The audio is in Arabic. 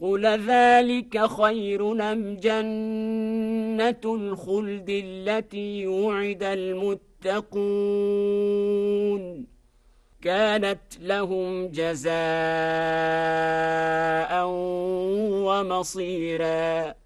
قل ذلك خير أم جنة الخلد التي وعد المتقون كانت لهم جزاء ومصيرا